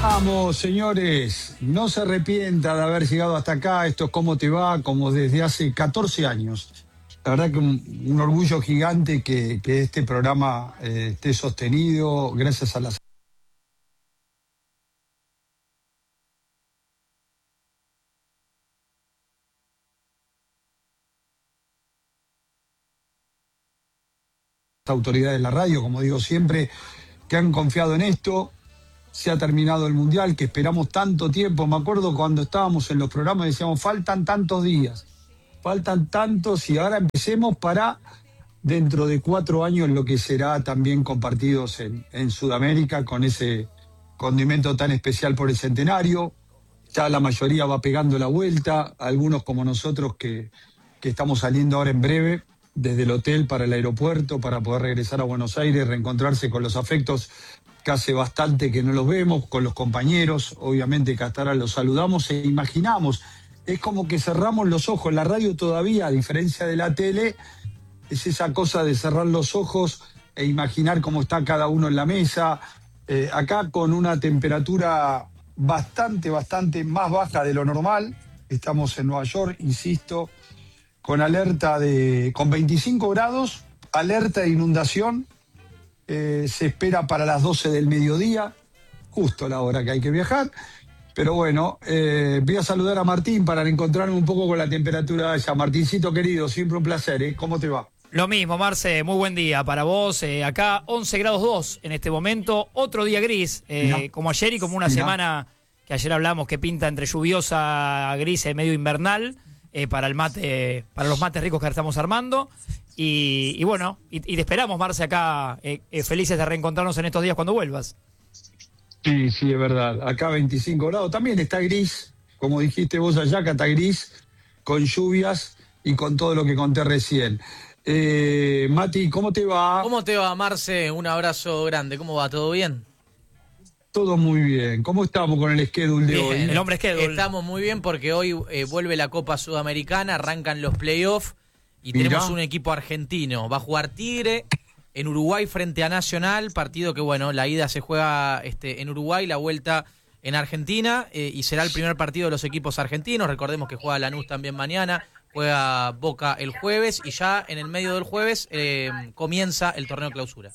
Vamos, señores, no se arrepienta de haber llegado hasta acá. Esto es Cómo Te Va, como desde hace 14 años. La verdad que un orgullo gigante que este programa esté sostenido gracias a las autoridades de la radio, como digo siempre, que han confiado en esto. Se ha terminado el Mundial, que esperamos tanto tiempo. Me acuerdo cuando estábamos en los programas, decíamos, faltan tantos días, faltan tantos, y ahora empecemos para dentro de 4 años lo que será también compartidos en Sudamérica, con ese condimento tan especial por el centenario. Ya la mayoría va pegando la vuelta, algunos como nosotros que estamos saliendo ahora en breve desde el hotel para el aeropuerto, para poder regresar a Buenos Aires, reencontrarse con los afectos que hace bastante que no los vemos, con los compañeros, obviamente que hasta ahora los saludamos e imaginamos. Es como que cerramos los ojos. La radio todavía, a diferencia de la tele, es esa cosa de cerrar los ojos e imaginar cómo está cada uno en la mesa. Acá con una temperatura bastante más baja de lo normal. Estamos en Nueva York, insisto, con 25 grados, alerta de inundación. Se espera para las 12 del mediodía, justo la hora que hay que viajar. Pero bueno, voy a saludar a Martín para encontrarme un poco con la temperatura allá. Martincito querido, siempre un placer, ¿eh? ¿Cómo te va? Lo mismo, Marce, muy buen día para vos. Acá 11 grados 2 en este momento, otro día gris, como ayer y como una semana que ayer hablamos que pinta entre lluviosa, gris y medio invernal, para el mate, para los mates ricos que estamos armando. Y bueno, y te esperamos, Marce, acá felices de reencontrarnos en estos días cuando vuelvas. Sí, es verdad. Acá 25 grados. También está gris, como dijiste vos allá, acá está gris, con lluvias y con todo lo que conté recién. Mati, ¿cómo te va? ¿Cómo te va, Marce? Un abrazo grande. ¿Cómo va? ¿Todo bien? Todo muy bien. ¿Cómo estamos con el schedule de hoy? El hombre schedule. Estamos muy bien porque hoy vuelve la Copa Sudamericana, arrancan los playoffs y tenemos un equipo argentino. Va a jugar Tigre en Uruguay frente a Nacional, partido que, bueno, la ida se juega en Uruguay, la vuelta en Argentina, y será el primer partido de los equipos argentinos. Recordemos que juega Lanús también mañana, juega Boca el jueves, y ya en el medio del jueves comienza el torneo clausura.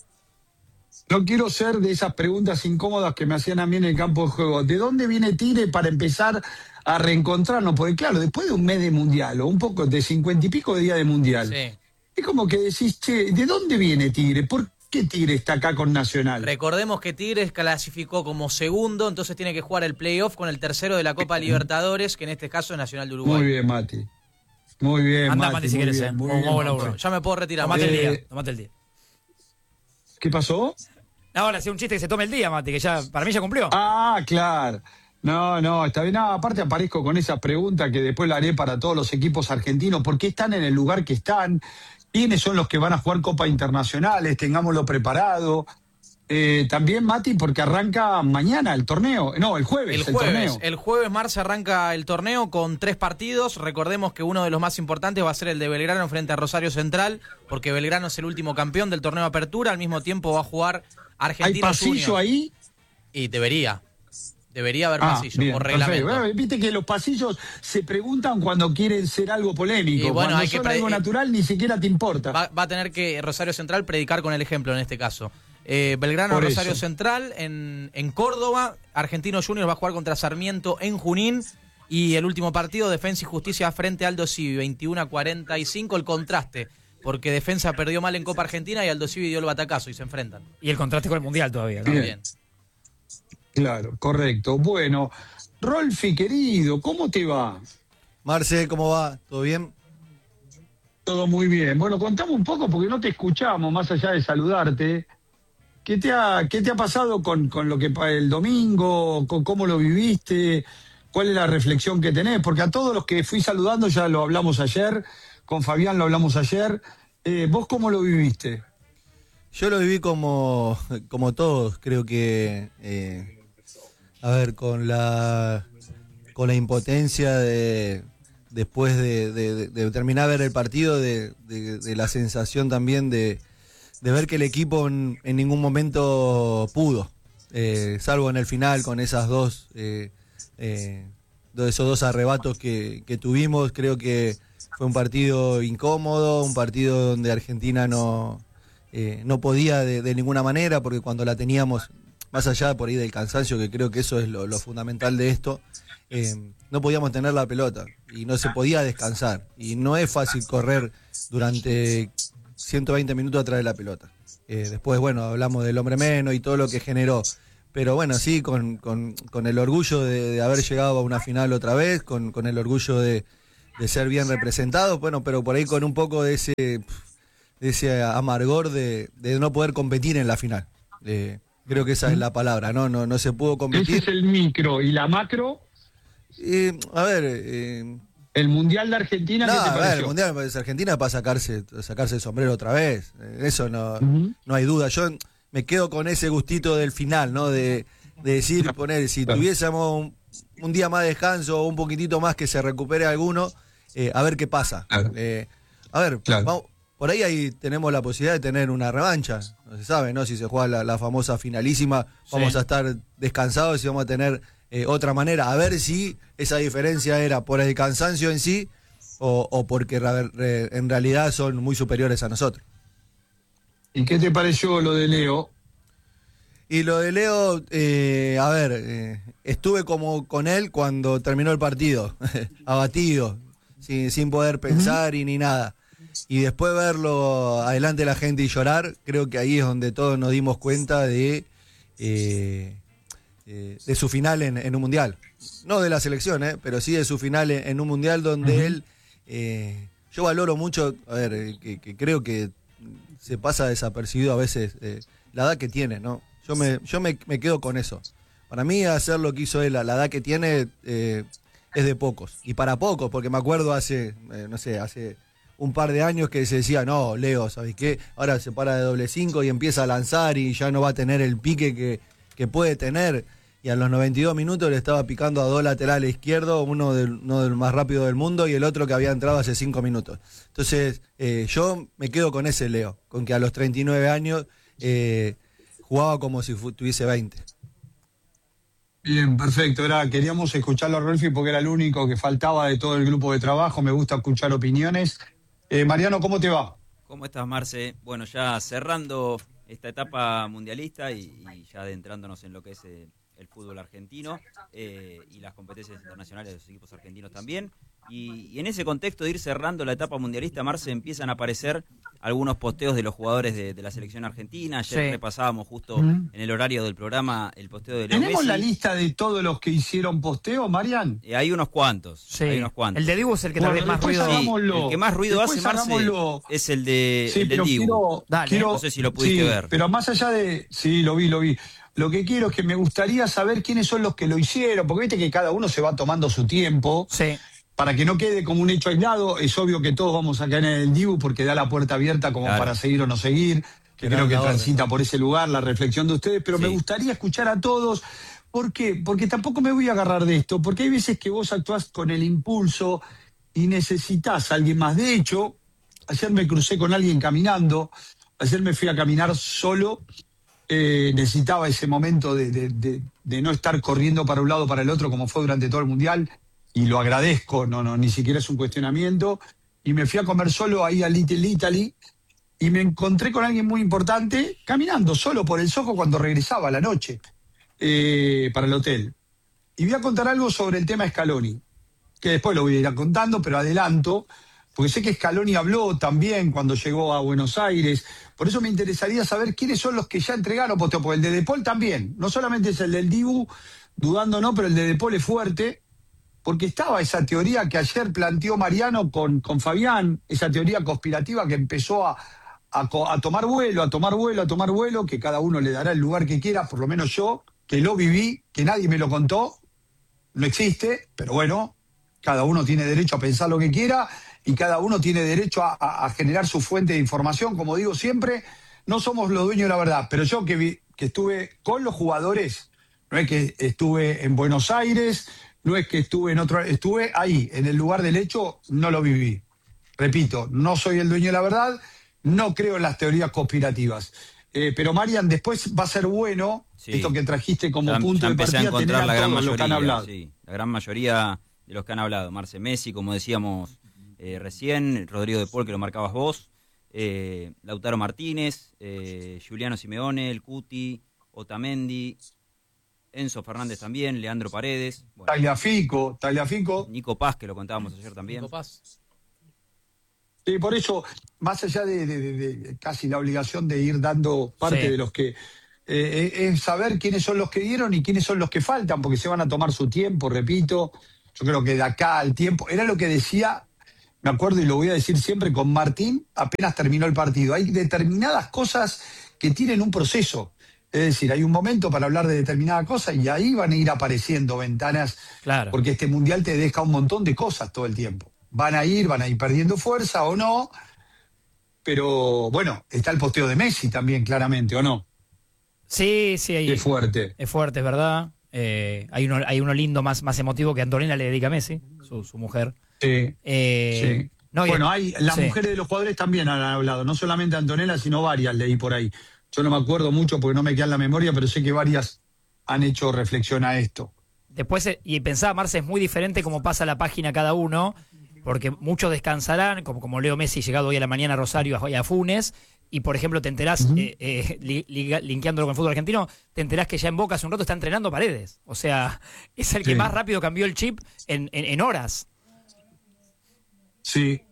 No quiero ser de esas preguntas incómodas que me hacían a mí en el campo de juego. ¿De dónde viene Tigre para empezar a reencontrarnos? Porque claro, después de un mes de Mundial, o un poco de 50 y pico de días de Mundial, sí, es como que decís, che, ¿de dónde viene Tigre? ¿Por qué Tigre está acá con Nacional? Recordemos que Tigre clasificó como segundo, entonces tiene que jugar el playoff con el tercero de la Copa Libertadores, que en este caso es Nacional de Uruguay. Muy bien, Mati. Muy bien, Anda, Mati, si querés, muy bien. Ya me puedo retirar. Tomate el día. ¿Qué pasó? Ahora, si un chiste que se tome el día, Mati, que ya para mí ya cumplió. Ah, claro. No, está bien. No, aparte aparezco con esa pregunta que después la haré para todos los equipos argentinos. ¿Por qué están en el lugar que están? ¿Quiénes son los que van a jugar Copas Internacionales? Tengámoslo preparado. También, Mati, porque arranca mañana el torneo. No, el jueves. El jueves, Marce, arranca el torneo con 3 partidos. Recordemos que uno de los más importantes va a ser el de Belgrano frente a Rosario Central, porque Belgrano es el último campeón del torneo de apertura. Al mismo tiempo va a jugar Argentinos ¿Hay pasillo Juniors. ahí? Y debería haber pasillo, bien, por reglamento. Bueno, viste que los pasillos se preguntan cuando quieren ser algo polémico. Y bueno, cuando hay son que algo natural ni siquiera te importa. Va a tener que Rosario Central predicar con el ejemplo en este caso. Belgrano, Por Rosario eso. Central en Córdoba. Argentinos Juniors va a jugar contra Sarmiento en Junín. Y el último partido, Defensa y Justicia frente a Aldo Civi, 21-45. El contraste, porque Defensa perdió mal en Copa Argentina y Aldo Civi dio el batacazo y se enfrentan. Y el contraste con el Mundial todavía, ¿no? Bien. Claro, correcto. Bueno, Rolfi, querido, ¿cómo te va? Marce, ¿cómo va? ¿Todo bien? Todo muy bien. Bueno, contame un poco, porque no te escuchamos, más allá de saludarte. ¿Qué te ha pasado con lo que el domingo? Con ¿cómo lo viviste? ¿Cuál es la reflexión que tenés? Porque a todos los que fui saludando ya lo hablamos ayer, con Fabián lo hablamos ayer. ¿Vos cómo lo viviste? Yo lo viví como todos, creo que, con la impotencia después de terminar de ver el partido, de la sensación también de ver que el equipo en ningún momento pudo. salvo en el final con esas esos dos arrebatos que tuvimos. Creo que fue un partido incómodo, un partido donde Argentina no podía de ninguna manera, porque cuando la teníamos, más allá por ahí del cansancio, que creo que eso es lo fundamental de esto, no podíamos tener la pelota y no se podía descansar, y no es fácil correr durante 120 minutos atrás de la pelota. Después, bueno, hablamos del hombre menos y todo lo que generó, pero bueno, sí, con el orgullo de haber llegado a una final otra vez, con el orgullo de ser bien representados, bueno, pero por ahí con un poco de ese amargor de no poder competir en la final. Creo que esa es la palabra, no se pudo competir. Ese es el micro. ¿Y la macro? A ver... ¿El Mundial de Argentina qué te pareció? A ver, el Mundial de Argentina es para sacarse el sombrero otra vez. Eso no hay duda. Yo me quedo con ese gustito del final, ¿no? De decir, poner, si tuviésemos un día más de descanso o un poquitito más que se recupere alguno, a ver qué pasa. Vamos, por ahí tenemos la posibilidad de tener una revancha. No se sabe, ¿no? Si se juega la famosa finalísima, vamos a estar descansados y vamos a tener otra manera. A ver si esa diferencia era por el cansancio en sí o porque en realidad son muy superiores a nosotros. ¿Y qué te pareció lo de Leo? Y lo de Leo, estuve como con él cuando terminó el partido, abatido, sin poder pensar y ni nada. Y después verlo adelante de la gente y llorar, creo que ahí es donde todos nos dimos cuenta de su final en un mundial. No de la selección, pero sí de su final en un mundial donde él, yo valoro mucho, que creo que se pasa desapercibido a veces la edad que tiene, ¿no? Yo me quedo con eso. Para mí hacer lo que hizo él, la edad que tiene, es de pocos. Y para pocos, porque me acuerdo hace un par de años que se decía, no, Leo, ¿sabes qué? Ahora se para de doble 5 y empieza a lanzar y ya no va a tener el pique que puede tener. Y a los 92 minutos le estaba picando a dos laterales izquierdos, uno del más rápido del mundo y el otro que había entrado hace 5 minutos. Entonces, yo me quedo con ese Leo, con que a los 39 años jugaba como si tuviese 20. Bien, perfecto. Queríamos escucharlo a Rolfi porque era el único que faltaba de todo el grupo de trabajo. Me gusta escuchar opiniones. Mariano, ¿cómo te va? ¿Cómo estás, Marce? Bueno, ya cerrando esta etapa mundialista y ya adentrándonos en lo que es el fútbol argentino y las competencias internacionales de los equipos argentinos también. Y en ese contexto de ir cerrando la etapa mundialista, Marce, empiezan a aparecer algunos posteos de los jugadores de la selección argentina. Ayer repasábamos justo en el horario del programa el posteo de Leo ¿Tenemos Messi. la lista de todos los que hicieron posteo, Marian? Hay unos cuantos. Sí. Hay unos cuantos. El de Dibu es el que tal vez más ruido. El que más ruido hace, Marce, es el del Dibu. No sé si lo pudiste ver. Pero más allá de... Sí, lo vi. Lo que quiero es que me gustaría saber quiénes son los que lo hicieron, porque viste que cada uno se va tomando su tiempo. Sí. Para que no quede como un hecho aislado. Es obvio que todos vamos a caer en el Dibu porque da la puerta abierta como para seguir o no seguir, que creo que transita por ese lugar la reflexión de ustedes, pero me gustaría escuchar a todos. ¿Por qué? Porque tampoco me voy a agarrar de esto, porque hay veces que vos actuás con el impulso y necesitas a alguien más. De hecho, ayer me crucé con alguien caminando, ayer me fui a caminar solo, necesitaba ese momento de no estar corriendo para un lado o para el otro como fue durante todo el Mundial. Y lo agradezco, ni siquiera es un cuestionamiento. Y me fui a comer solo ahí a Little Italy y me encontré con alguien muy importante caminando solo por el Soho cuando regresaba a la noche para el hotel. Y voy a contar algo sobre el tema Scaloni, que después lo voy a ir contando, pero adelanto, porque sé que Scaloni habló también cuando llegó a Buenos Aires. Por eso me interesaría saber quiénes son los que ya entregaron posteo, porque el de De Paul también, no solamente es el del Dibu, dudando no, pero el de De Paul es fuerte. Porque estaba esa teoría que ayer planteó Mariano con Fabián, esa teoría conspirativa que empezó a tomar vuelo, que cada uno le dará el lugar que quiera, por lo menos yo, que lo viví, que nadie me lo contó, no existe, pero bueno, cada uno tiene derecho a pensar lo que quiera y cada uno tiene derecho a generar su fuente de información. Como digo siempre, no somos los dueños de la verdad, pero yo que estuve con los jugadores, no es que estuve en Buenos Aires, no es que estuve ahí, en el lugar del hecho, no lo viví. Repito, no soy el dueño de la verdad, no creo en las teorías conspirativas. Pero Marian, después va a ser bueno, esto que trajiste como punto de partida, a encontrar tener la a gran todos los que han mayoría, hablado. sí, la gran mayoría de los que han hablado. Marce Messi, como decíamos recién, Rodrigo de Paul, que lo marcabas vos, Lautaro Martínez, Giuliano Simeone, el Cuti, Otamendi, Enzo Fernández también, Leandro Paredes. Bueno, Tagliafico. Nico Paz, que lo contábamos ayer también. Nico Paz. Sí, por eso, más allá de casi la obligación de ir dando parte de los que... es saber quiénes son los que dieron y quiénes son los que faltan, porque se van a tomar su tiempo, repito. Yo creo que de acá al tiempo... Era lo que decía, me acuerdo y lo voy a decir siempre, con Martín, apenas terminó el partido. Hay determinadas cosas que tienen un proceso. Es decir, hay un momento para hablar de determinada cosa y ahí van a ir apareciendo ventanas, porque este Mundial te deja un montón de cosas todo el tiempo. Van a ir perdiendo fuerza o no, pero bueno, está el posteo de Messi también, claramente, ¿o no? Sí. Es fuerte. Es fuerte, es verdad. Hay uno lindo más emotivo que Antonella le dedica a Messi, su mujer. Sí. No, bueno, las mujeres de los jugadores también han hablado, no solamente Antonella, sino varias leí por ahí. Yo no me acuerdo mucho porque no me queda en la memoria, pero sé que varias han hecho reflexión a esto. Después, y pensaba, Marce, es muy diferente cómo pasa la página cada uno, porque muchos descansarán, como Leo Messi llegado hoy a la mañana a Rosario y a Funes, y por ejemplo te enterás, linkeándolo con el fútbol argentino, te enterás que ya en Boca hace un rato está entrenando Paredes. O sea, es el que más rápido cambió el chip en horas. Sí.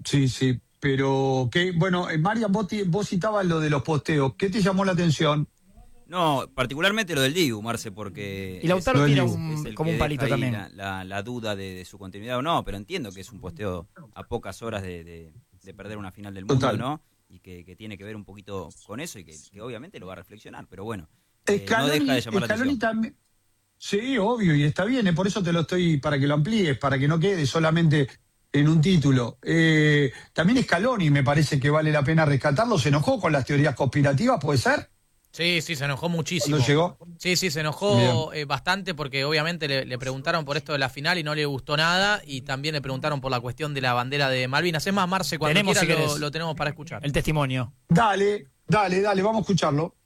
Pero, bueno, Marian, vos citabas lo de los posteos. ¿Qué te llamó la atención? No, particularmente lo del Dibu, Marce, porque... Y Lautaro tira como un palito también. La duda de su continuidad o no, pero entiendo que es un posteo a pocas horas de perder una final del mundo, ¿no? Y que tiene que ver un poquito con eso y que obviamente lo va a reflexionar, pero bueno, no deja de llamar la atención. También, sí, obvio, y está bien, por eso te lo estoy, para que lo amplíes, para que no quede solamente en un título. También Scaloni me parece que vale la pena rescatarlo, se enojó con las teorías conspirativas, ¿puede ser? Sí, se enojó muchísimo. ¿Cuándo llegó? Sí, se enojó bastante porque obviamente le preguntaron por esto de la final y no le gustó nada, y también le preguntaron por la cuestión de la bandera de Malvinas. Es más, Marce, cuando quieras lo tenemos para escuchar. El testimonio. Dale, vamos a escucharlo.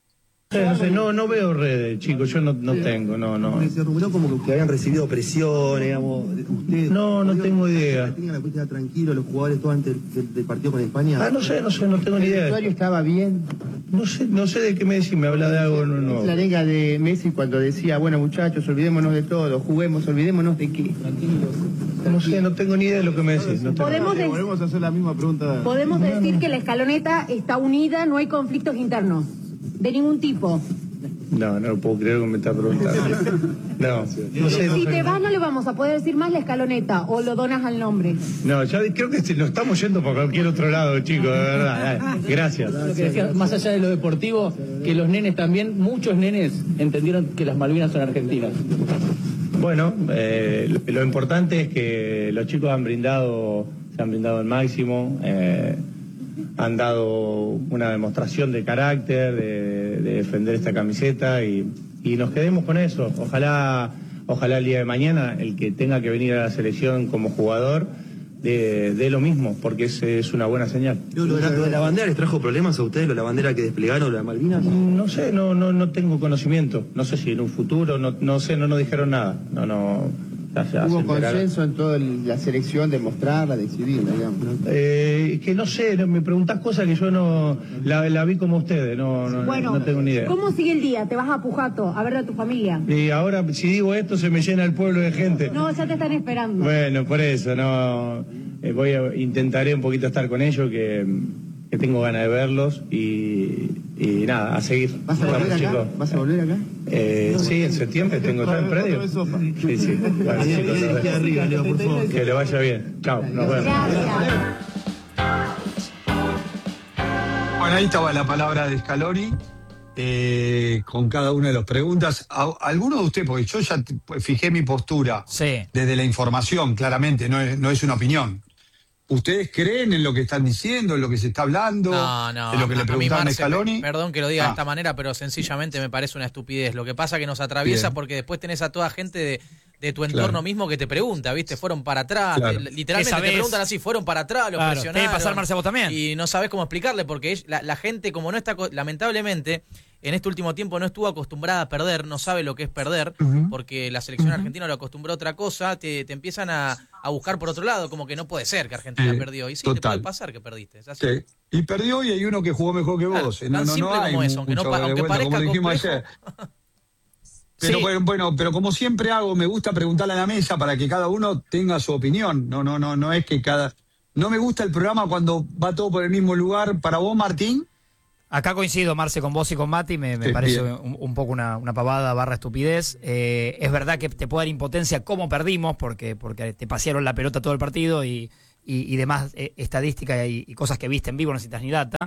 No veo redes, chicos, yo no tengo, no. Se rumoró como que habían recibido presión, digamos, ustedes. No tengo idea. ¿Tenían la cuestión tranquilo los jugadores todo antes del partido con España? No sé, no tengo ni idea. ¿El vestuario estaba bien? No sé de qué me decís, me habla de algo, no. La arenga de Messi cuando decía, bueno muchachos, olvidémonos de todo, juguemos, olvidémonos de qué. No sé, no tengo ni idea de lo que me decís. Volvemos a hacer la misma pregunta. Podemos decir que la escaloneta está unida, no hay conflictos internos. De ningún tipo. No lo puedo creer que me está preguntando. No sé. Si te vas no le vamos a poder decir más la escaloneta o lo donas al nombre. No, ya creo que nos estamos yendo por cualquier otro lado, chicos, de verdad. Gracias. Lo que decía, más allá de lo deportivo, que los nenes también, muchos nenes entendieron que las Malvinas son argentinas. Bueno, lo importante es que los chicos se han brindado al máximo, han dado una demostración de carácter, de defender esta camiseta y nos quedemos con eso. Ojalá el día de mañana el que tenga que venir a la selección como jugador dé lo mismo, porque es una buena señal. ¿Lo de la bandera les trajo problemas a ustedes, lo de la bandera que desplegaron, la de Malvinas? No sé, no tengo conocimiento. No sé si en un futuro, no sé, no nos dijeron nada. Hubo consenso en toda la selección de mostrarla, de exhibirla, digamos. Que no sé, me preguntás cosas que yo no la vi como ustedes, no tengo ni idea. ¿Cómo sigue el día? ¿Te vas a Pujato a ver a tu familia? Y ahora, si digo esto, se me llena el pueblo de gente. No, ya te están esperando. Bueno, por eso, intentaré un poquito estar con ellos, que tengo ganas de verlos y nada, a seguir. ¿Vas a volver acá? Chicos. ¿Vas a volver acá? Sí, en septiembre tengo ya en predio. Sí. Bueno, chicos, que le vaya bien. Chao, nos vemos. Gracias. Bueno, ahí estaba la palabra de Scaloni, con cada una de las preguntas. Alguno de ustedes, porque yo ya fijé mi postura desde la información, claramente, no es una opinión. ¿Ustedes creen en lo que están diciendo, en lo que se está hablando? No. En lo que le preguntaron a Scaloni. Perdón que lo diga de esta manera, pero sencillamente me parece una estupidez. Lo que pasa que nos atraviesa porque después tenés a toda gente de tu entorno mismo que te pregunta, ¿viste? Fueron para atrás, literalmente te preguntan así, fueron para atrás, los presionaron. Debe pasar, Marce, a vos también. Y no sabés cómo explicarle, porque la gente, como no está, lamentablemente, en este último tiempo no estuvo acostumbrada a perder, no sabe lo que es perder, porque la selección argentina lo acostumbró a otra cosa, te empiezan a buscar por otro lado, como que no puede ser que Argentina perdió. Y sí, te puede pasar que perdiste. Es así. Sí. Y perdió y hay uno que jugó mejor que vos. Tan simple como eso, aunque parezca complejo. Ayer. Pero bueno, pero como siempre hago, me gusta preguntarle a la mesa para que cada uno tenga su opinión. No es que no me gusta el programa cuando va todo por el mismo lugar. Para vos, Martín. Acá coincido, Marce, con vos y con Mati, me parece un poco una pavada / estupidez. Es verdad que te puede dar impotencia cómo perdimos, porque te pasearon la pelota todo el partido y demás estadísticas y cosas que viste en vivo, no necesitas ni data.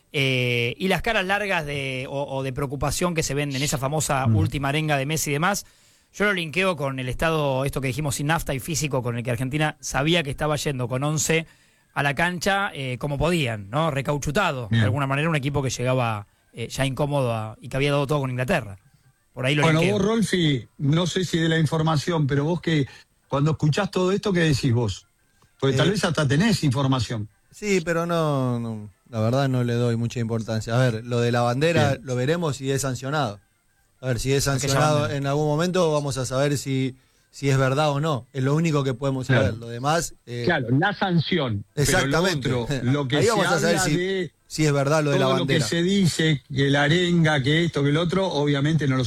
Y las caras largas de preocupación que se ven en esa famosa última arenga de Messi y demás, yo lo linkeo con el estado, esto que dijimos, sin nafta y físico, con el que Argentina sabía que estaba yendo con 11 a la cancha como podían, ¿no? Recauchutado, de alguna manera, un equipo que llegaba ya incómodo y que había dado todo con Inglaterra. Por ahí lo linkeo. Vos, Rolfi, no sé si de la información, pero vos que cuando escuchás todo esto, ¿qué decís vos? Porque tal vez hasta tenés información. Sí, pero no, la verdad no le doy mucha importancia. A ver, lo de la bandera lo veremos si es sancionado. A ver, si es sancionado en algún momento vamos a saber si es verdad o no. Es lo único que podemos saber. Lo demás... claro, la sanción. Exactamente. Pero lo que ahí se vamos a saber si es verdad lo de la bandera. Lo que se dice, que la arenga, que esto, que el otro, obviamente no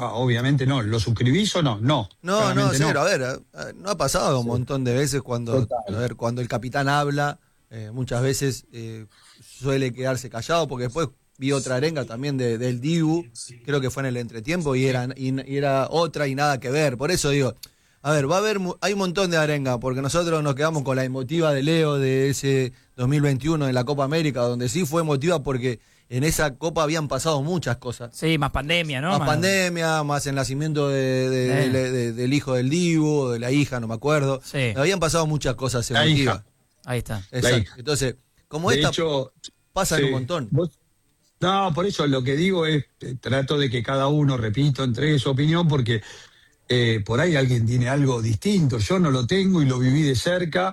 ¿Lo suscribís o no? No, cero. A ver, no ha pasado un montón de veces cuando el capitán habla, muchas veces suele quedarse callado, porque después vi otra arenga también del Dibu, creo que fue en el entretiempo, y era otra y nada que ver. Por eso digo, a ver, hay un montón de arenga, porque nosotros nos quedamos con la emotiva de Leo de ese 2021 en la Copa América, donde sí fue emotiva porque en esa Copa habían pasado muchas cosas. Sí, más pandemia, ¿no? Más pandemia, más el nacimiento del hijo del Dibu, de la hija, no me acuerdo. Sí. Habían pasado muchas cosas emotivas. Ahí está. Exacto. Entonces, como de hecho, pasan un montón. No, por eso lo que digo es, trato de que cada uno, repito, entregue su opinión, porque por ahí alguien tiene algo distinto. Yo no lo tengo y lo viví de cerca.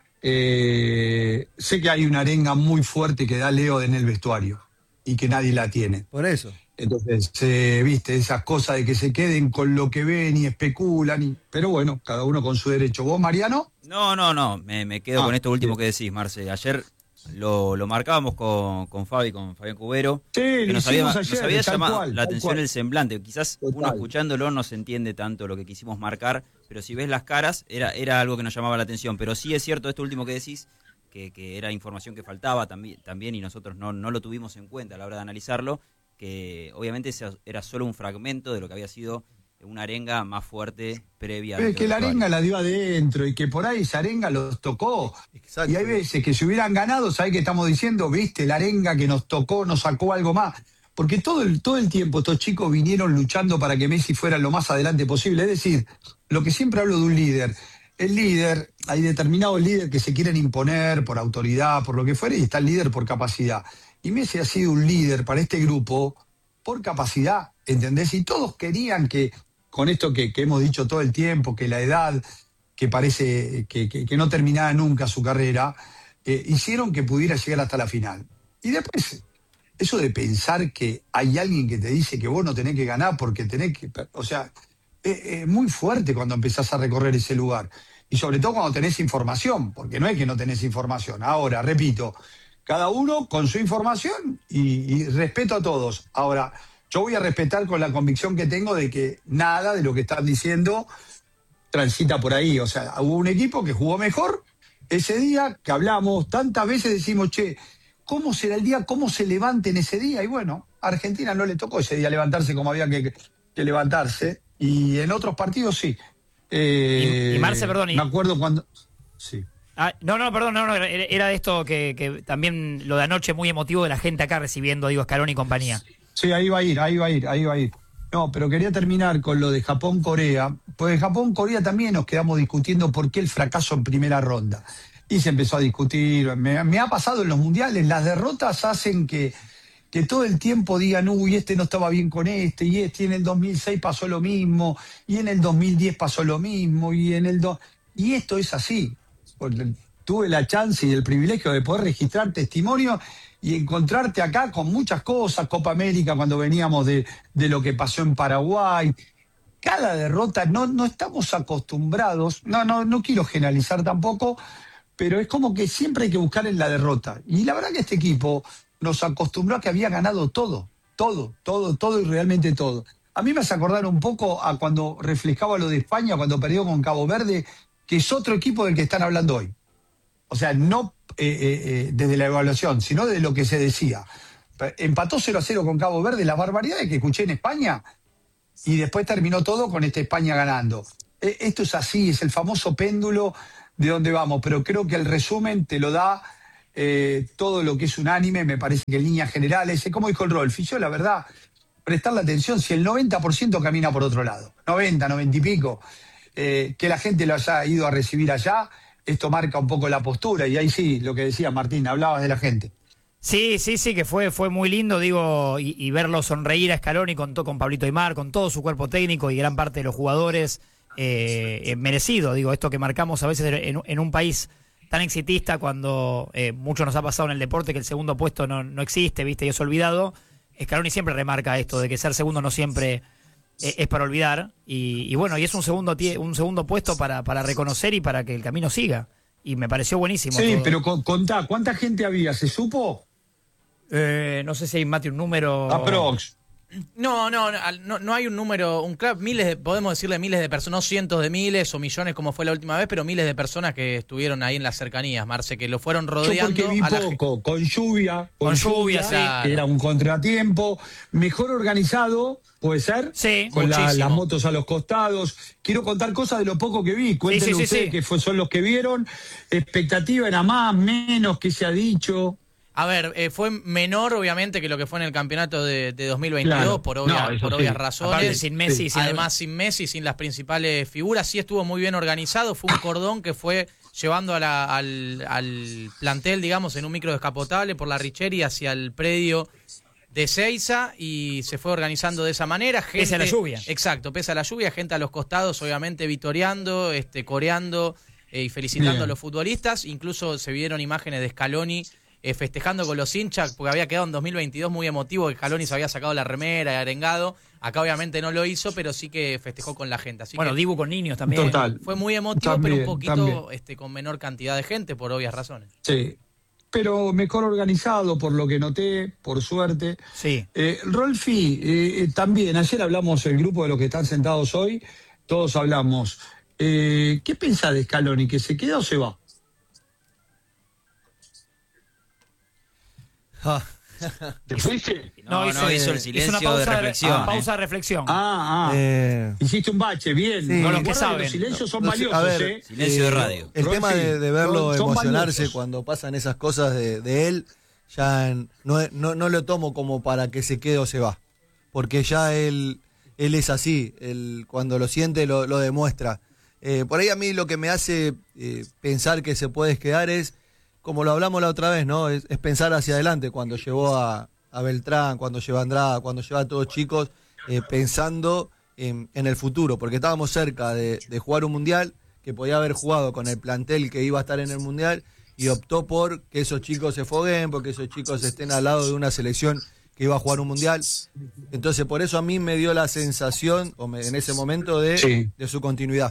Sé que hay una arenga muy fuerte que da Leo en el vestuario y que nadie la tiene. Por eso. Entonces, viste, esas cosas de que se queden con lo que ven y especulan. Pero bueno, cada uno con su derecho. ¿Vos, Mariano? No. Me quedo con esto último que decís, Marce. Ayer lo marcábamos con Fabi, con Fabián Cubero. Sí, que nos había ayer, llamado la atención el semblante. Quizás uno escuchándolo no se entiende tanto lo que quisimos marcar, pero si ves las caras, era algo que nos llamaba la atención. Pero sí es cierto esto último que decís, que era información que faltaba también y nosotros no lo tuvimos en cuenta a la hora de analizarlo, que obviamente era solo un fragmento de lo que había sido una arenga más fuerte previa. Pero es que la arenga la dio adentro y que por ahí esa arenga los tocó. Exacto. Y hay veces que si hubieran ganado, ¿sabés qué estamos diciendo? Viste, la arenga que nos tocó, nos sacó algo más. Porque todo el tiempo estos chicos vinieron luchando para que Messi fuera lo más adelante posible. Es decir, lo que siempre hablo de un líder. El líder, hay determinados líderes que se quieren imponer por autoridad, por lo que fuera, y está el líder por capacidad. Y Messi ha sido un líder para este grupo por capacidad, ¿entendés? Y todos querían que, con esto que hemos dicho todo el tiempo, que la edad, que parece que no terminaba nunca su carrera, hicieron que pudiera llegar hasta la final. Y después, eso de pensar que hay alguien que te dice que vos no tenés que ganar porque tenés que... O sea, es muy fuerte cuando empezás a recorrer ese lugar. Y sobre todo cuando tenés información, porque no es que no tenés información. Ahora, repito, cada uno con su información y respeto a todos. Ahora, yo voy a respetar con la convicción que tengo de que nada de lo que están diciendo transita por ahí. O sea, hubo un equipo que jugó mejor ese día, que hablamos tantas veces, decimos, che, ¿cómo será el día? ¿Cómo se levanten ese día? Y bueno, a Argentina no le tocó ese día levantarse como había que levantarse. Y en otros partidos sí. Y Marce, perdón. Me acuerdo cuando... Sí. Perdón, era de esto que también lo de anoche muy emotivo de la gente acá recibiendo, digo, Scaloni y compañía. Sí, ahí va a ir. No, pero quería terminar con lo de Japón-Corea, porque de Japón-Corea también nos quedamos discutiendo por qué el fracaso en primera ronda. Y se empezó a discutir, me ha pasado en los mundiales, las derrotas hacen que que todo el tiempo digan, uy, este no estaba bien con este, y en el 2006 pasó lo mismo, y en el 2010 pasó lo mismo, y esto es así. Porque tuve la chance y el privilegio de poder registrar testimonios y encontrarte acá con muchas cosas, Copa América cuando veníamos de lo que pasó en Paraguay. Cada derrota, no estamos acostumbrados, no quiero generalizar tampoco, pero es como que siempre hay que buscar en la derrota. Y la verdad que este equipo nos acostumbró a que había ganado todo y realmente todo. A mí me hace acordar un poco a cuando reflejaba lo de España, cuando perdió con Cabo Verde, que es otro equipo del que están hablando hoy. O sea, no desde la evaluación, sino de lo que se decía. Empató 0-0 con Cabo Verde, las barbaridades que escuché en España, y después terminó todo con esta España ganando. Esto es así, es el famoso péndulo de dónde vamos, pero creo que el resumen te lo da todo lo que es unánime, me parece que en líneas generales, como dijo el Rolfi, yo la verdad, prestarle atención, si el 90% camina por otro lado, 90 y pico, que la gente lo haya ido a recibir allá, esto marca un poco la postura, y ahí sí, lo que decía Martín, hablabas de la gente. Sí, que fue muy lindo, digo, y verlo sonreír a Scaloni con Pablito Aimar, con todo su cuerpo técnico y gran parte de los jugadores, merecido, digo, esto que marcamos a veces en un país tan exitista, cuando mucho nos ha pasado en el deporte que el segundo puesto no existe, ¿viste? Y es olvidado. Scaloni siempre remarca esto de que ser segundo no siempre es para olvidar, y bueno, y es un segundo puesto para reconocer y para que el camino siga, y me pareció buenísimo. Sí, todo. pero contá, ¿cuánta gente había? ¿Se supo? No sé si hay, Mati, un número. Aprox. No hay un número, podemos decirle miles de personas, no cientos de miles o millones como fue la última vez, pero miles de personas que estuvieron ahí en las cercanías, Marce, que lo fueron rodeando. Yo porque vi poco, con lluvia, sí. Que era un contratiempo, mejor organizado, ¿puede ser? Sí, con las motos a los costados. Quiero contar cosas de lo poco que vi, cuéntenme ustedes que son los que vieron. Expectativa era más, menos, ¿qué se ha dicho? A ver, fue menor obviamente que lo que fue en el campeonato de 2022, claro. por obvias razones. Aparte, sin Messi, Además sin Messi, sin las principales figuras. Sí estuvo muy bien organizado, fue un cordón que fue llevando al plantel, digamos, en un micro descapotable por la Richeri hacia el predio de Seiza, y se fue organizando de esa manera. Gente, pese a la lluvia. Exacto, pese a la lluvia, gente a los costados, obviamente vitoreando, coreando y felicitando a los futbolistas. Incluso se vieron imágenes de Scaloni festejando con los hinchas, porque había quedado en 2022 muy emotivo, que Scaloni se había sacado la remera y arengado. Acá obviamente no lo hizo, pero sí que festejó con la gente. Así bueno, que Dibu con niños también. Total. Fue muy emotivo, También, pero un poquito con menor cantidad de gente, por obvias razones. Sí, pero mejor organizado, por lo que noté, por suerte. Sí. Rolfi, también, ayer hablamos, el grupo de los que están sentados hoy, todos hablamos. ¿Qué pensás de Scaloni? ¿Que se queda o se va? ¿Te fuiste? No, hizo el silencio hizo una pausa de reflexión. Pausa de reflexión. Hiciste un bache, bien. Sí. Con los que saben. Los silencios son No, valiosos, a ver, Silencio de radio. El tema de verlo son emocionarse valiosos. cuando pasan esas cosas de él, ya no lo tomo como para que se quede o se va. Porque ya él es así, cuando lo siente lo demuestra. Por ahí a mí lo que me hace pensar que se puede quedar es, como lo hablamos la otra vez, ¿no? Es pensar hacia adelante, cuando llevó a Beltrán, cuando lleva a Andrada, cuando lleva a todos chicos, pensando en el futuro, porque estábamos cerca de jugar un mundial, que podía haber jugado con el plantel que iba a estar en el mundial, y optó por que esos chicos se foguen, porque esos chicos estén al lado de una selección que iba a jugar un mundial. Entonces por eso a mí me dio la sensación, en ese momento, de su continuidad.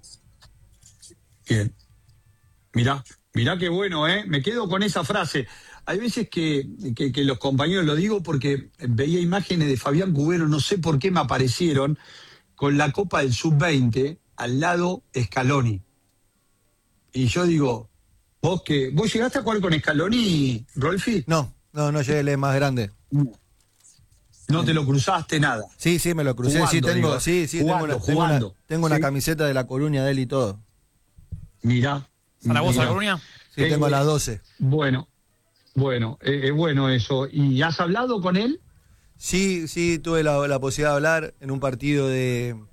Bien. Mirá qué bueno, ¿eh? Me quedo con esa frase. Hay veces que los compañeros, lo digo porque veía imágenes de Fabián Cubero, no sé por qué me aparecieron, con la Copa del Sub-20, al lado Scaloni. Y yo digo, ¿vos llegaste a jugar con Scaloni, Rolfi? No llegué, él es más grande. No te lo cruzaste, nada. Sí, me lo crucé. Jugando. Tengo una camiseta de La Coruña de él y todo. Mirá. ¿Zaragoza, La Coruña? Sí, tengo las 12. Bueno, bueno eso. ¿Y has hablado con él? Sí, tuve la posibilidad de hablar en un partido en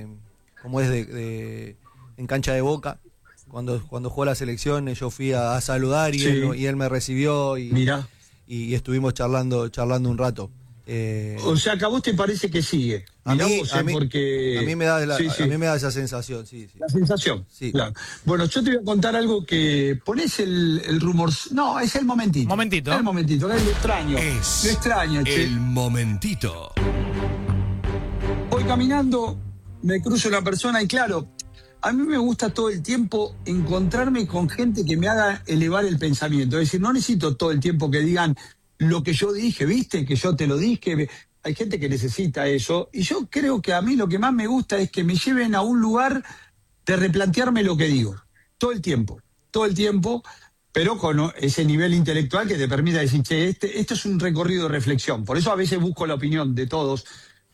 cancha de Boca. Cuando jugó la selección, yo fui a saludar y él me recibió. Mirá. y estuvimos charlando un rato. O sea, que a vos te parece que sigue. A mí me da Sí. a mí me da esa sensación, sí. La sensación. Sí. Claro. Bueno, yo te voy a contar algo que ponés el rumor. No, es el momentito. Momentito. El momentito, lo extraño. Es lo extraño, che. el momentito. Voy caminando, me cruzo una persona y claro, a mí me gusta todo el tiempo encontrarme con gente que me haga elevar el pensamiento. Es decir, no necesito todo el tiempo que digan lo que yo dije, ¿viste? Que yo te lo dije. Hay gente que necesita eso. Y yo creo que a mí lo que más me gusta es que me lleven a un lugar de replantearme lo que digo. Todo el tiempo, pero con ese nivel intelectual que te permita decir, che, esto es un recorrido de reflexión. Por eso a veces busco la opinión de todos.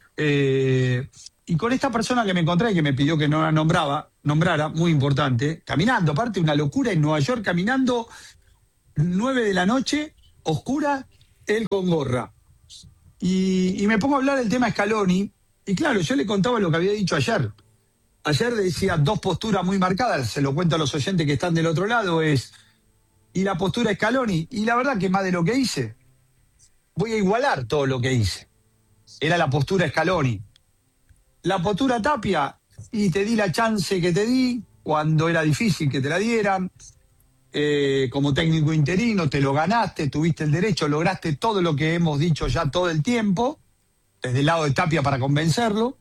Y con esta persona que me encontré, que me pidió que no la nombrara, muy importante, caminando, aparte una locura en Nueva York, caminando 9 de la noche, oscura, él con gorra. Y me pongo a hablar del tema Scaloni, y claro, yo le contaba lo que había dicho ayer. Ayer decía 2 posturas muy marcadas, se lo cuento a los oyentes que están del otro lado, y la postura Scaloni, y la verdad que más de lo que hice, voy a igualar todo lo que hice. Era la postura Scaloni. La postura Tapia, y te di la chance que te di, cuando era difícil que te la dieran, como técnico interino, te lo ganaste, tuviste el derecho, lograste todo lo que hemos dicho ya todo el tiempo, desde el lado de Tapia para convencerlo,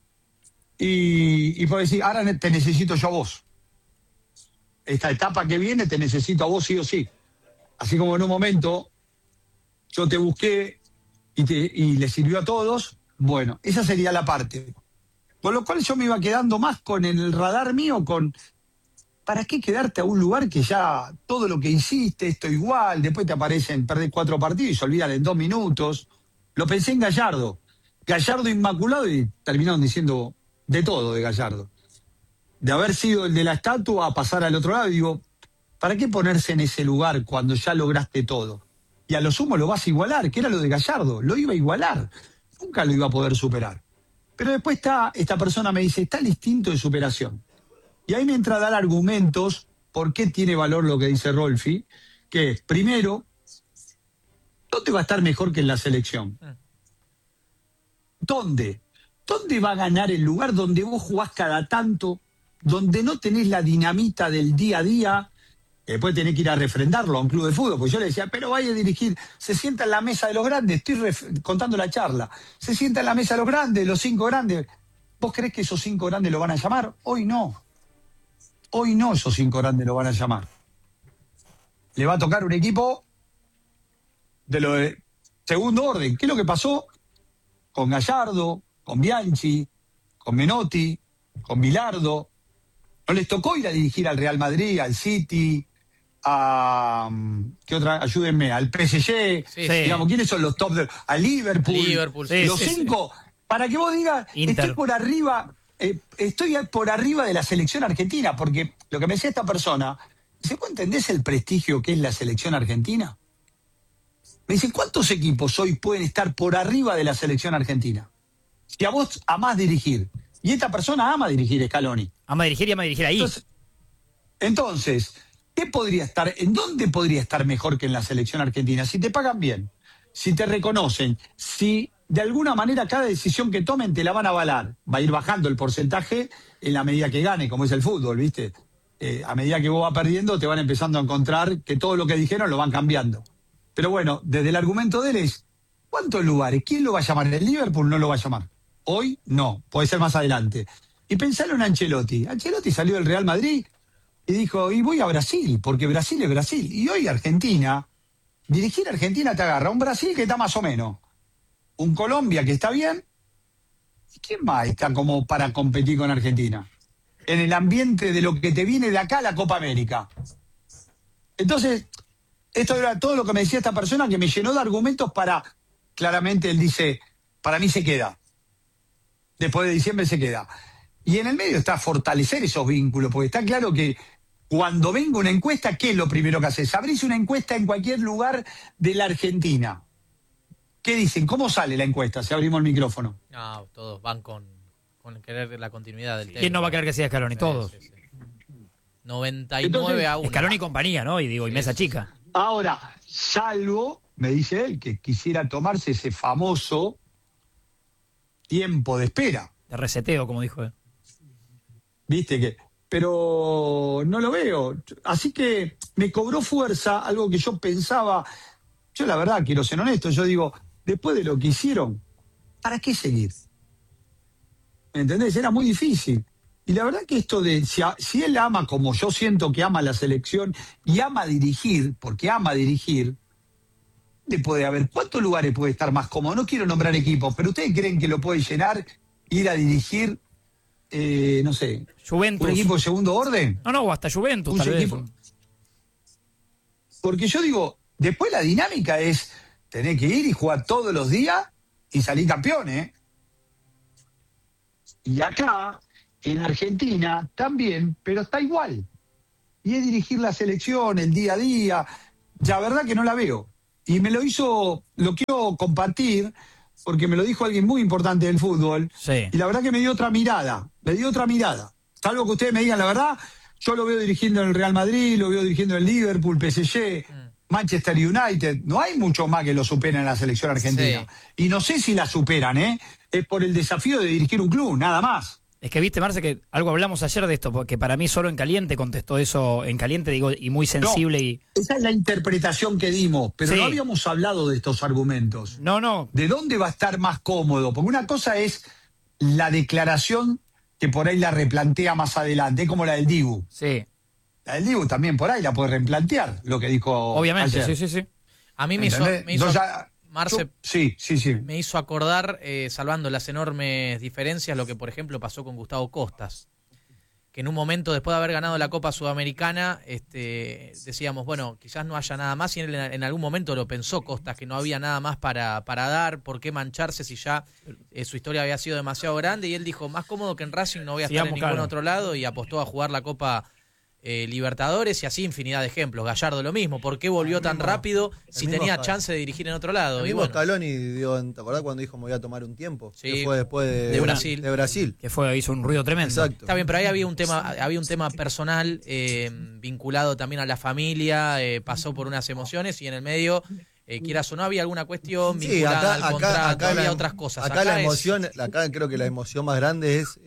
y puedo decir, ahora te necesito yo a vos. Esta etapa que viene te necesito a vos sí o sí. Así como en un momento yo te busqué y le sirvió a todos, bueno, esa sería la parte. Con lo cual yo me iba quedando más con el radar mío, ¿para qué quedarte a un lugar que ya todo lo que hiciste, esto igual, después te aparecen, perdés 4 partidos y se olvidan en 2 minutos? Lo pensé en Gallardo inmaculado, y terminaron diciendo de todo de Gallardo. De haber sido el de la estatua a pasar al otro lado, y digo, ¿para qué ponerse en ese lugar cuando ya lograste todo? Y a lo sumo lo vas a igualar, que era lo de Gallardo, lo iba a igualar, nunca lo iba a poder superar. Pero después esta persona me dice, está el instinto de superación. Y ahí me entra a dar argumentos por qué tiene valor lo que dice Rolfi, que es, primero, ¿dónde va a estar mejor que en la selección? ¿Dónde? ¿Dónde va a ganar el lugar donde vos jugás cada tanto, donde no tenés la dinamita del día a día? Después tenés que ir a refrendarlo a un club de fútbol, porque yo le decía, pero vaya a dirigir, se sienta en la mesa de los grandes, estoy contando la charla, se sienta en la mesa de los grandes, los 5 grandes. ¿Vos creés que esos 5 grandes lo van a llamar? Hoy no esos 5 grandes lo van a llamar. Le va a tocar un equipo de lo de segundo orden. ¿Qué es lo que pasó con Gallardo, con Bianchi, con Menotti, con Bilardo? No les tocó ir a dirigir al Real Madrid, al City, ¿qué otra? Ayúdenme, al PSG, digamos, ¿quiénes son los top? Al Liverpool, los 5, para que vos digas, estoy por arriba de la selección argentina, porque lo que me decía esta persona, dice, ¿vos entendés el prestigio que es la selección argentina? Me dice, ¿cuántos equipos hoy pueden estar por arriba de la selección argentina? Si a vos amás dirigir, y esta persona ama dirigir, Scaloni. Ama dirigir y ama dirigir ahí. Entonces, ¿en dónde podría estar mejor que en la selección argentina? Si te pagan bien, si te reconocen, si de alguna manera cada decisión que tomen te la van a avalar. Va a ir bajando el porcentaje en la medida que gane, como es el fútbol, ¿viste? A medida que vos vas perdiendo, te van empezando a encontrar que todo lo que dijeron lo van cambiando. Pero bueno, desde el argumento de él es, ¿cuántos lugares? ¿Quién lo va a llamar? ¿El Liverpool no lo va a llamar? Hoy no, puede ser más adelante. Y pensalo en Ancelotti. Ancelotti salió del Real Madrid y dijo, y voy a Brasil, porque Brasil es Brasil. Y hoy Argentina, dirigir a Argentina te agarra un Brasil que está más o menos, un Colombia que está bien, ¿y quién más está como para competir con Argentina? En el ambiente de lo que te viene de acá, la Copa América. Entonces, esto era todo lo que me decía esta persona, que me llenó de argumentos para, claramente él dice, para mí se queda. Después de diciembre se queda. Y en el medio está fortalecer esos vínculos, porque está claro que cuando venga una encuesta, ¿qué es lo primero que haces? Abrís una encuesta en cualquier lugar de la Argentina. ¿Qué dicen? ¿Cómo sale la encuesta si abrimos el micrófono? No, todos van con querer la continuidad del tema. ¿Quién no va a querer que sea Scaloni? Todos. Sí. 99 a 1. Scaloni y compañía, ¿no? Y Mesa Chica. Ahora, salvo me dice él que quisiera tomarse ese famoso tiempo de espera. De reseteo, como dijo él. Viste que... Pero no lo veo. Así que me cobró fuerza algo que yo pensaba. Yo la verdad quiero ser honesto. Yo digo, después de lo que hicieron, ¿para qué seguir? ¿Me entendés? Era muy difícil. Y la verdad que esto de, si él ama como yo siento que ama la selección y ama dirigir, porque ama dirigir, le puede haber, ¿cuántos lugares puede estar más cómodo? No quiero nombrar equipos, pero ¿ustedes creen que lo puede llenar, ir a dirigir, no sé, Juventus, un equipo de segundo orden? No, o hasta Juventus, tal vez. Porque yo digo, después la dinámica es tener que ir y jugar todos los días y salir campeón, ¿eh? Y acá, en Argentina, también, pero está igual. Y es dirigir la selección, el día a día. La verdad que no la veo. Y me lo quiero compartir, porque me lo dijo alguien muy importante del fútbol. Sí. Y la verdad que me dio otra mirada. Salvo que ustedes me digan la verdad, yo lo veo dirigiendo en el Real Madrid, lo veo dirigiendo en Liverpool, PSG, Manchester United. No hay muchos más que lo superen en la selección argentina. Sí. Y no sé si la superan, ¿eh? Es por el desafío de dirigir un club, nada más. Es que viste, Marce, que algo hablamos ayer de esto, porque para mí solo en caliente contestó eso, en caliente digo, y muy sensible. No, esa es la interpretación que dimos, pero sí, no habíamos hablado de estos argumentos. No. ¿De dónde va a estar más cómodo? Porque una cosa es la declaración que por ahí la replantea más adelante, como la del Dibu. Sí. La del Dibu también por ahí la puede replantear, lo que dijo obviamente, ayer. sí. A mí me hizo Marce, sí. Me hizo acordar, salvando las enormes diferencias, lo que por ejemplo pasó con Gustavo Costas, que en un momento después de haber ganado la Copa Sudamericana, decíamos, bueno, quizás no haya nada más, y él en algún momento lo pensó Costas, que no había nada más para dar, por qué mancharse si ya su historia había sido demasiado grande, y él dijo, más cómodo que en Racing no voy a estar en ningún otro lado, y apostó a jugar la Copa Libertadores, y así infinidad de ejemplos. Gallardo lo mismo, ¿por qué volvió tan rápido si tenía chance de dirigir en otro lado? El mismo Scaloni dio, ¿te acordás cuando dijo me voy a tomar un tiempo? Sí, que fue después de Brasil. Que hizo un ruido tremendo. Exacto. Está bien, pero ahí había un tema personal vinculado también a la familia, pasó por unas emociones y en el medio, quieras o no, había alguna cuestión vinculada al contrato, acá había otras cosas. Acá la emoción, acá creo que la emoción más grande es...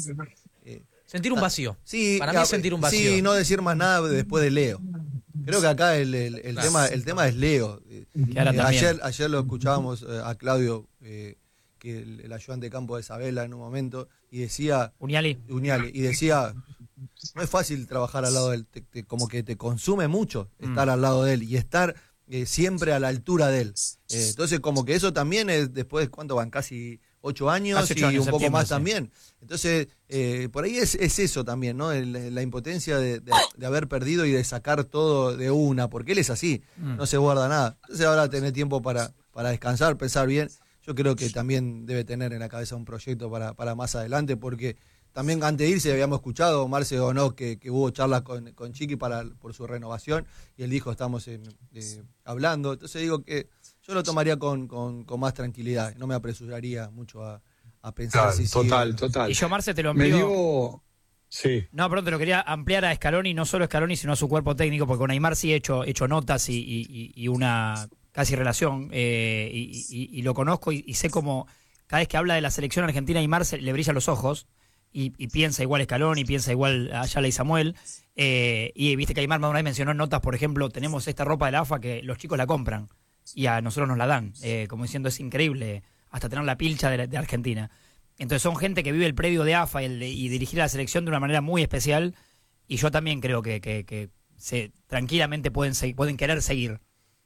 sentir un vacío. Sí, para mí es sentir un vacío. Sí, no decir más nada después de Leo. Creo que acá el tema es Leo. Ayer lo escuchábamos a Claudio, que el ayudante de campo de Isabela en un momento, y decía... Uñali, y decía, no es fácil trabajar al lado de él, como que te consume mucho estar al lado de él y estar siempre a la altura de él. Entonces como que eso también es, después, ¿cuánto van? Casi 8 años y un poco más también. Entonces, por ahí es eso también, ¿no? La impotencia de haber perdido y de sacar todo de una, porque él es así, no se guarda nada. Entonces ahora tener tiempo para descansar, pensar bien. Yo creo que también debe tener en la cabeza un proyecto para más adelante, porque también antes de irse habíamos escuchado, Marce o no, que hubo charlas con Chiqui por su renovación, y él dijo, estamos hablando. Entonces digo que yo lo tomaría con más tranquilidad, no me apresuraría mucho a pensar si total. Y yo, Marce, te lo amplío. Sí. No, pronto lo quería ampliar a Scaloni, no solo a Scaloni, sino a su cuerpo técnico, porque con Aymar sí he hecho notas y una casi relación, y lo conozco y sé cómo cada vez que habla de la selección argentina, Aymar le brillan los ojos y piensa igual Scaloni, piensa igual Ayala y Samuel, y viste que Aymar una vez mencionó en notas, por ejemplo, tenemos esta ropa de la AFA que los chicos la compran y a nosotros nos la dan, como diciendo es increíble hasta tener la pilcha de Argentina. Entonces son gente que vive el predio de AFA y dirigir a la selección de una manera muy especial, y yo también creo que tranquilamente pueden querer seguir.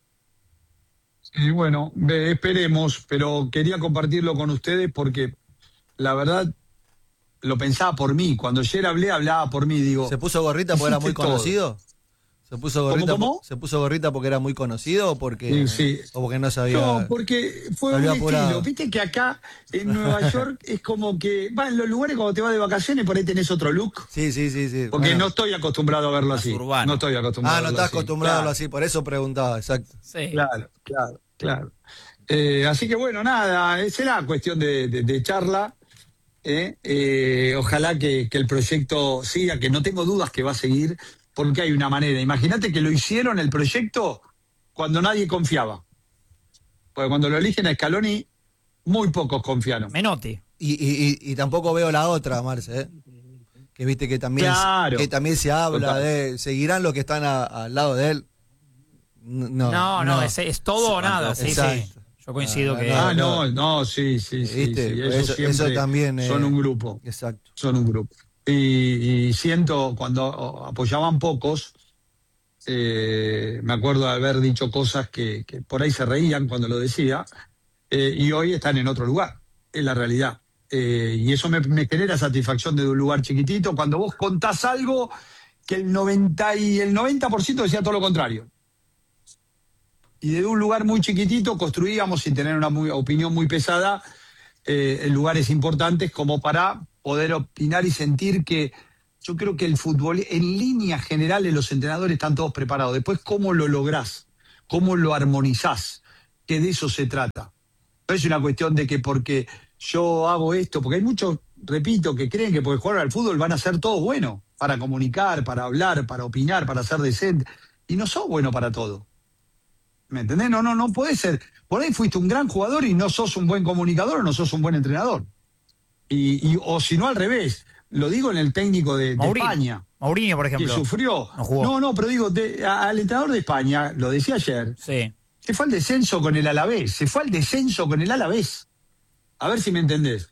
Y bueno, esperemos, pero quería compartirlo con ustedes porque la verdad lo pensaba por mí. Cuando ayer hablaba por mí, digo... ¿Se puso gorrita porque era muy conocido? ¿Se puso gorrita, ¿Cómo? ¿Se puso gorrita porque era muy conocido o porque, o porque no sabía? No, porque fue un estilo. Viste que acá en Nueva York es como que en los lugares cuando te vas de vacaciones por ahí tenés otro look. Sí. Porque no estoy acostumbrado a verlo así. Urbano. No estoy acostumbrado a verlo no estás así. acostumbrado a verlo así, por eso preguntaba, exacto. Sí. Claro. Así que bueno, nada, será cuestión de charla. Ojalá que el proyecto siga, que no tengo dudas que va a seguir, porque hay una manera. Imagínate que lo hicieron el proyecto cuando nadie confiaba. Porque cuando lo eligen a Scaloni, muy pocos confiaron. Menotti. Y tampoco veo la otra, Marce, que viste que también, claro, que también se habla de seguirán los que están al lado de él. No, es todo o nada. Sí. Yo coincido que... Sí. Eso también son un grupo. Exacto. Son un grupo. Y siento, cuando apoyaban pocos, me acuerdo de haber dicho cosas que por ahí se reían cuando lo decía, y hoy están en otro lugar, es la realidad. Y eso me genera satisfacción de un lugar chiquitito, cuando vos contás algo que el 90% decía todo lo contrario. Y de un lugar muy chiquitito construíamos, sin tener una opinión muy pesada, en lugares importantes como para poder opinar y sentir que yo creo que el fútbol, en líneas generales, los entrenadores están todos preparados. Después, ¿cómo lo lográs? ¿Cómo lo armonizás? Que de eso se trata. No es una cuestión de que porque yo hago esto, porque hay muchos, repito, que creen que porque jugar al fútbol van a ser todos buenos, para comunicar, para hablar, para opinar, para ser decente. Y no sos bueno para todo. ¿Me entendés? No puede ser. Por ahí fuiste un gran jugador y no sos un buen comunicador o no sos un buen entrenador. O si no, al revés. Lo digo en el técnico de España. Mourinho, por ejemplo. Que sufrió. No jugó. No, pero digo, al entrenador de España, lo decía ayer, sí, se fue al descenso con el Alavés. A ver si me entendés.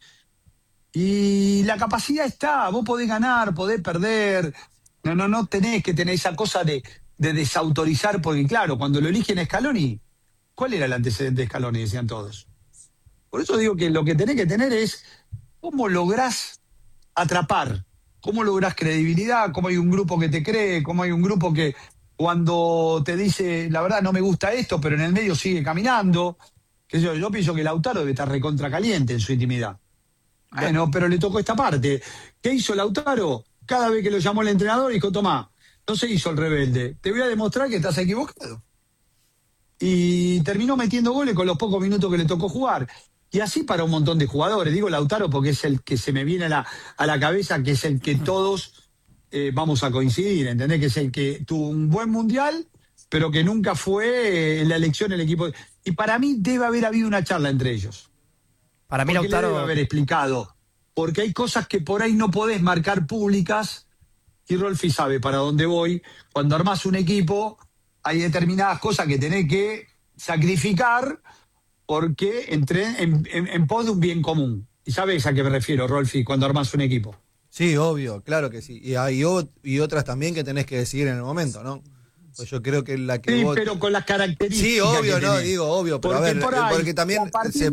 Y la capacidad está. Vos podés ganar, podés perder. No tenés que tener esa cosa de desautorizar, porque claro, cuando lo eligen a Scaloni, ¿cuál era el antecedente de Scaloni? Decían todos. Por eso digo que lo que tenés que tener es cómo lográs atrapar, cómo lográs credibilidad, cómo hay un grupo que te cree, cómo hay un grupo que cuando te dice, la verdad no me gusta esto, pero en el medio sigue caminando. Yo pienso que Lautaro debe estar recontra caliente en su intimidad. Bueno, pero le tocó esta parte. ¿Qué hizo Lautaro? Cada vez que lo llamó el entrenador dijo, tomá, no se hizo el rebelde, te voy a demostrar que estás equivocado. Y terminó metiendo goles con los pocos minutos que le tocó jugar. Y así para un montón de jugadores. Digo Lautaro porque es el que se me viene a la cabeza, que es el que todos vamos a coincidir, ¿entendés? Que es el que tuvo un buen mundial, pero que nunca fue la elección el equipo. Y para mí debe haber habido una charla entre ellos. Para mí porque Lautaro le debe haber explicado. Porque hay cosas que por ahí no podés marcar públicas. Y Rolfi sabe para dónde voy. Cuando armás un equipo, hay determinadas cosas que tenés que sacrificar porque entré en pos de un bien común. ¿Y sabes a qué me refiero, Rolfi, cuando armás un equipo? Sí, obvio, claro que sí. Y hay otras también que tenés que decidir en el momento, ¿no? Pues yo creo que la que sí, vos... pero con las características. Sí, obvio, que no, tenés. digo, obvio, pero porque a ver, por ahí, porque también... a partir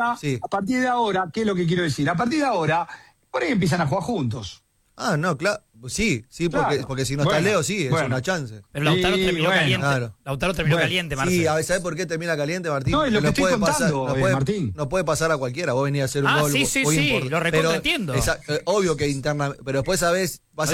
de ahora, ¿qué es lo que quiero decir? A partir de ahora, por ahí empiezan a jugar juntos. Ah, no, claro. Sí, claro. porque si no está Leo, sí, es una chance. Pero Lautaro terminó caliente. Claro. Lautaro terminó caliente, Marcelo. Sí, a ver, ¿sabés por qué termina caliente, Martín? No, es lo que estoy contando, Martín. No puede pasar a cualquiera. Vos venís a hacer un gol. Sí, lo recontraentiendo. Obvio que interna, pero después sabés, vas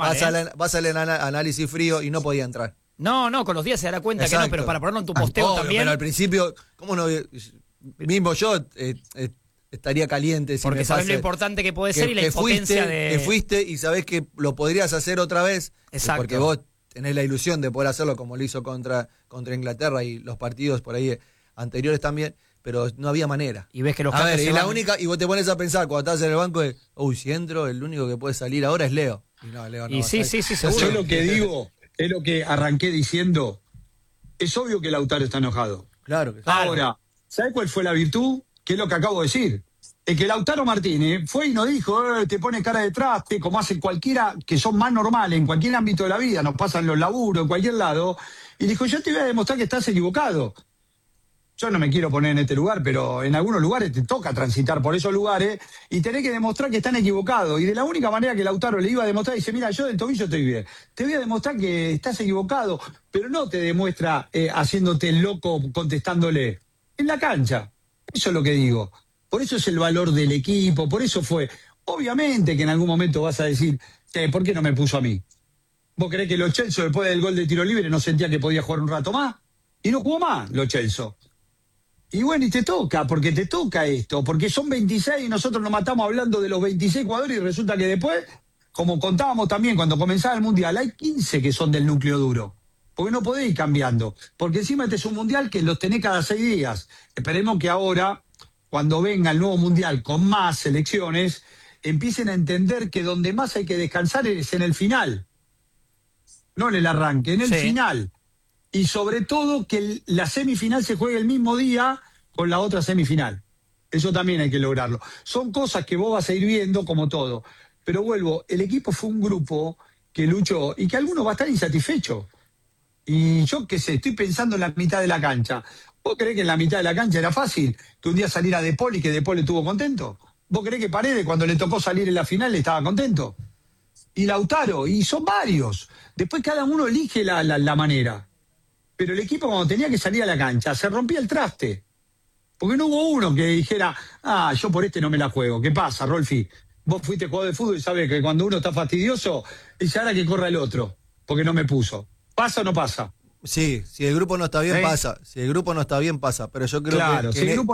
al análisis frío y no podía entrar. No, con los días se dará cuenta que no, pero para ponerlo en tu posteo también. Pero al principio, ¿cómo no? Mismo yo estaría caliente. Porque sabés lo importante que puede ser y la impotencia de... Que fuiste y sabés que lo podrías hacer otra vez. Exacto. Porque vos tenés la ilusión de poder hacerlo como lo hizo contra Inglaterra y los partidos por ahí anteriores también, pero no había manera. Y ves que los y vos te pones a pensar cuando estás en el banco de, si entro, el único que puede salir ahora es Leo. Y no, Leo no. Y sí, seguro. Yo lo que digo, es lo que arranqué diciendo, es obvio que Lautaro está enojado. Claro que sí. Ahora, ¿sabés cuál fue la virtud? Que es lo que acabo de decir. Es que Lautaro Martínez fue y no dijo, te pone cara de traste, como hacen cualquiera que son más normales en cualquier ámbito de la vida, nos pasan los laburos, en cualquier lado, y dijo, yo te voy a demostrar que estás equivocado. Yo no me quiero poner en este lugar, pero en algunos lugares te toca transitar por esos lugares y tenés que demostrar que están equivocados. Y de la única manera que Lautaro le iba a demostrar, dice, mira, yo del tobillo estoy bien. Te voy a demostrar que estás equivocado, pero no te demuestra haciéndote el loco contestándole. En la cancha. Eso es lo que digo. Por eso es el valor del equipo, por eso fue. Obviamente que en algún momento vas a decir, ¿por qué no me puso a mí? ¿Vos creés que Lo Celso después del gol de tiro libre no sentía que podía jugar un rato más? Y no jugó más Lo Celso. Y bueno, y te toca, porque te toca esto, porque son 26 y nosotros nos matamos hablando de los 26 jugadores y resulta que después, como contábamos también cuando comenzaba el Mundial, hay 15 que son del núcleo duro. Porque no podés ir cambiando. Porque encima este es un mundial que los tenés cada 6 días. Esperemos que ahora, cuando venga el nuevo mundial con más selecciones, empiecen a entender que donde más hay que descansar es en el final. No en el arranque, en el final. Y sobre todo que la semifinal se juegue el mismo día con la otra semifinal. Eso también hay que lograrlo. Son cosas que vos vas a ir viendo como todo. Pero vuelvo, el equipo fue un grupo que luchó y que algunos va a estar insatisfechos. Y yo qué sé, estoy pensando en la mitad de la cancha. ¿Vos creés que en la mitad de la cancha era fácil que un día saliera De Paul y que De Paul estuvo contento? ¿Vos creés que Paredes cuando le tocó salir en la final estaba contento? Y Lautaro, y son varios. Después cada uno elige la manera. Pero el equipo cuando tenía que salir a la cancha se rompía el traste. Porque no hubo uno que dijera, yo por este no me la juego. ¿Qué pasa, Rolfi? Vos fuiste jugador de fútbol y sabés que cuando uno está fastidioso, dice ahora que corra el otro, porque no me puso. ¿Pasa o no pasa? Sí, si el grupo no está bien, pasa. Si el grupo no está bien, pasa. Pero yo creo que si el grupo